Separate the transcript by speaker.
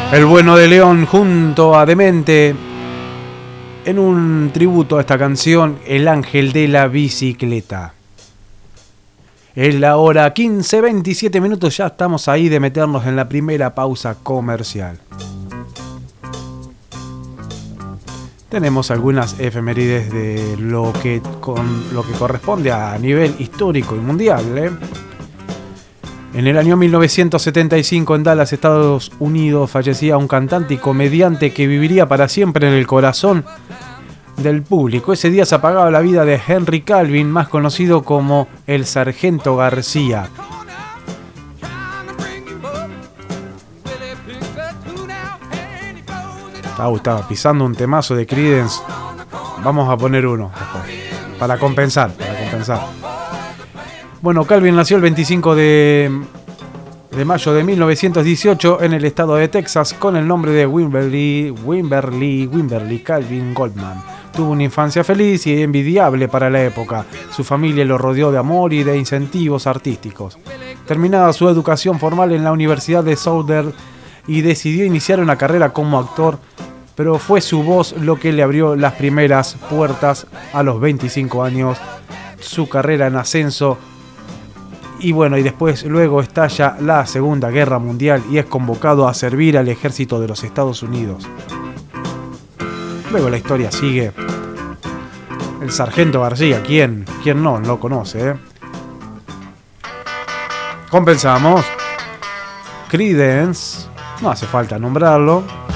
Speaker 1: El Bueno de León junto a Demente en un tributo a esta canción, El Ángel de la Bicicleta. Es la hora 15:27 minutos, ya estamos ahí de meternos en la primera pausa comercial. Tenemos algunas efemérides de lo que corresponde a nivel histórico y mundial. En el año 1975 en Dallas, Estados Unidos, fallecía un cantante y comediante que viviría para siempre en el corazón del público. Ese día se apagaba la vida de Henry Calvin, más conocido como el Sargento García. Estaba pisando un temazo de Creedence. Vamos a poner uno después, para compensar. Bueno, Calvin nació el 25 de mayo de 1918 en el estado de Texas con el nombre de Wimberly Calvin Goldman. Tuvo una infancia feliz y envidiable para la época. Su familia lo rodeó de amor y de incentivos artísticos. Terminada su educación formal en la Universidad de Southern y decidió iniciar una carrera como actor, pero fue su voz lo que le abrió las primeras puertas a los 25 años. Su carrera en ascenso. Y bueno, y después luego estalla la Segunda Guerra Mundial y es convocado a servir al ejército de los Estados Unidos. Luego la historia sigue. El Sargento García, ¿quién no lo conoce? Compensamos. Creedence, no hace falta nombrarlo.